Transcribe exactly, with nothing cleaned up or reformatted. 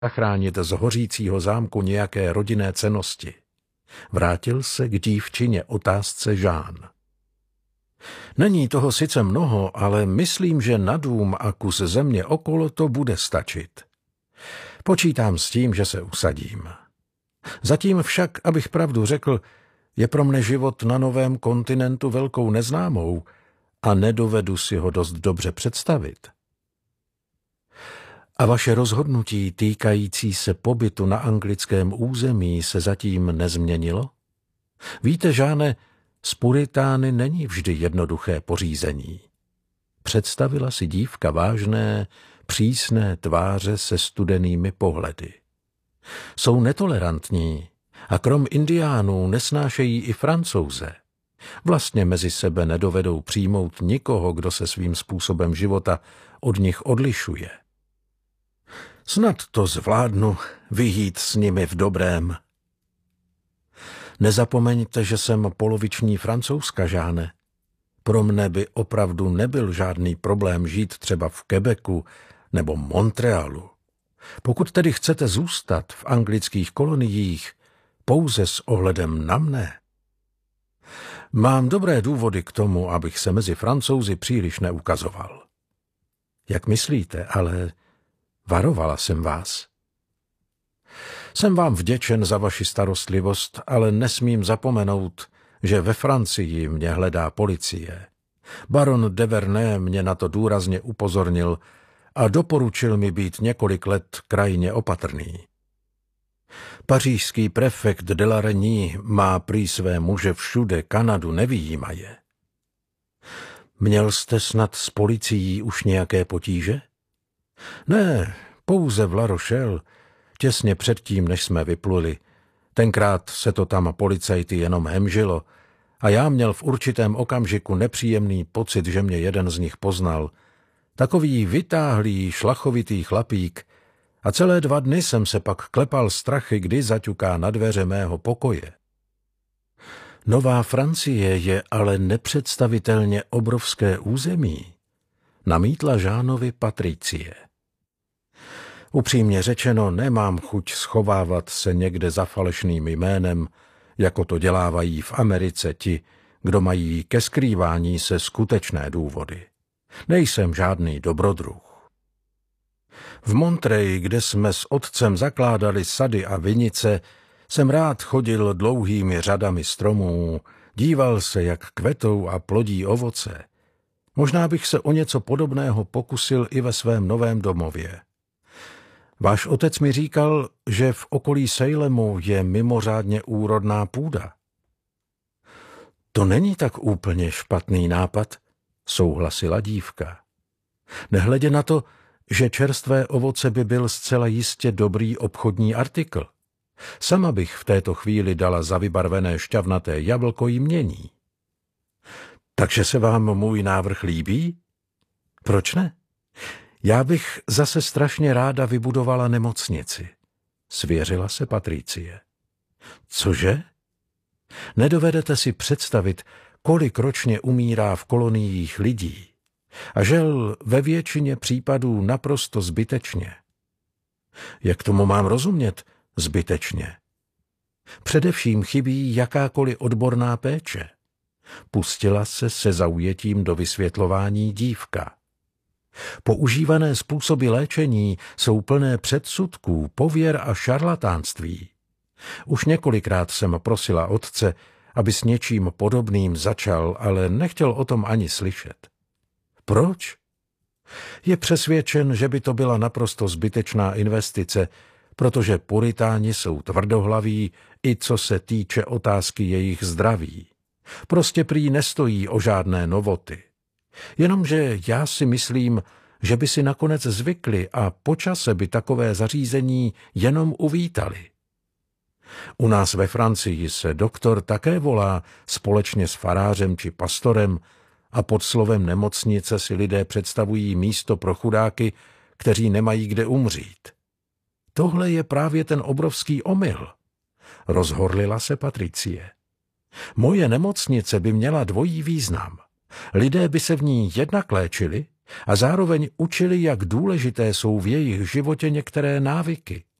zachránit z hořícího zámku nějaké rodinné cennosti. Vrátil se k dívčině otázce Jean. Není toho sice mnoho, ale myslím, že na dům a kus země okolo to bude stačit. Počítám s tím, že se usadím. Zatím však, abych pravdu řekl, je pro mne život na novém kontinentu velkou neznámou a nedovedu si ho dost dobře představit. A vaše rozhodnutí týkající se pobytu na anglickém území se zatím nezměnilo? Víte, Žáne, s Puritány není vždy jednoduché pořízení. Představila si dívka vážné, přísné tváře se studenými pohledy. Jsou netolerantní a krom Indiánů nesnášejí i Francouze. Vlastně mezi sebe nedovedou přijmout nikoho, kdo se svým způsobem života od nich odlišuje. Snad to zvládnu vyjít s nimi v dobrém. Nezapomeňte, že jsem poloviční Francouzka, Žáne. Pro mne by opravdu nebyl žádný problém žít třeba v Quebecu nebo Montrealu. Pokud tedy chcete zůstat v anglických koloniích, pouze s ohledem na mne. Mám dobré důvody k tomu, abych se mezi Francouzi příliš neukazoval. Jak myslíte, ale varovala jsem vás. Jsem vám vděčen za vaši starostlivost, ale nesmím zapomenout, že ve Francii mě hledá policie. Baron de Vernet mě na to důrazně upozornil a doporučil mi být několik let krajně opatrný. Pařížský prefekt de la Reynie má prý své muže všude, Kanadu nevyjímaje. Měl jste snad s policií už nějaké potíže? Ne, pouze v La Rochelle, těsně předtím, než jsme vypluli. Tenkrát se to tam policajty jenom hemžilo a já měl v určitém okamžiku nepříjemný pocit, že mě jeden z nich poznal. Takový vytáhlý, šlachovitý chlapík, a celé dva dny jsem se pak klepal strachy, kdy zaťuká na dveře mého pokoje. Nová Francie je ale nepředstavitelně obrovské území, namítla Žánovi Patricie. Upřímně řečeno, nemám chuť schovávat se někde za falešným jménem, jako to dělávají v Americe ti, kdo mají ke skrývání se skutečné důvody. Nejsem žádný dobrodruh. V Montreuil, kde jsme s otcem zakládali sady a vinice, jsem rád chodil dlouhými řadami stromů, díval se, jak kvetou a plodí ovoce. Možná bych se o něco podobného pokusil i ve svém novém domově. Váš otec mi říkal, že v okolí Salemu je mimořádně úrodná půda. To není tak úplně špatný nápad, souhlasila dívka. Nehledě na to, že čerstvé ovoce by byl zcela jistě dobrý obchodní artikl. Sama bych v této chvíli dala za vybarvené šťavnaté jablko jmění. Takže se vám můj návrh líbí? Proč ne? Já bych zase strašně ráda vybudovala nemocnici, svěřila se Patricie. Cože? Nedovedete si představit, kolik ročně umírá v koloniích lidí. A žel ve většině případů naprosto zbytečně. Jak tomu mám rozumět zbytečně? Především chybí jakákoliv odborná péče. Pustila se se zaujetím do vysvětlování dívka. Používané způsoby léčení jsou plné předsudků, pověr a šarlatánství. Už několikrát jsem prosila otce, aby s něčím podobným začal, ale nechtěl o tom ani slyšet. Proč? Je přesvědčen, že by to byla naprosto zbytečná investice, protože Puritáni jsou tvrdohlaví, i co se týče otázky jejich zdraví. Prostě prý nestojí o žádné novoty. Jenomže já si myslím, že by si nakonec zvykli a po čase by takové zařízení jenom uvítali. U nás ve Francii se doktor také volá společně s farářem či pastorem a pod slovem nemocnice si lidé představují místo pro chudáky, kteří nemají kde umřít. Tohle je právě ten obrovský omyl, rozhorlila se Patricie. Moje nemocnice by měla dvojí význam. Lidé by se v ní jednak léčili a zároveň učili, jak důležité jsou v jejich životě některé návyky.